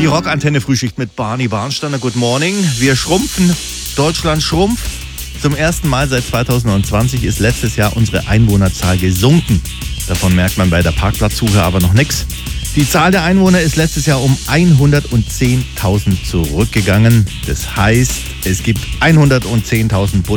Die Rockantenne Frühschicht mit Barney Barnsteiner. Good morning. Wir schrumpfen. Deutschland schrumpft. Zum ersten Mal seit 2020 ist letztes Jahr unsere Einwohnerzahl gesunken. Davon merkt man bei der Parkplatzsuche aber noch nichts. Die Zahl der Einwohner ist letztes Jahr um 110.000 zurückgegangen. Das heißt, es gibt 110.000